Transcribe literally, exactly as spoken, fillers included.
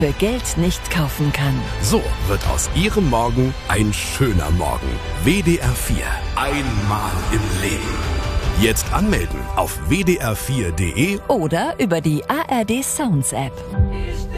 für Geld nicht kaufen kann. So wird aus Ihrem Morgen ein schöner Morgen. W D R vier. Einmal im Leben. Jetzt anmelden auf w d r vier punkt d e Oder über die A R D Sounds App.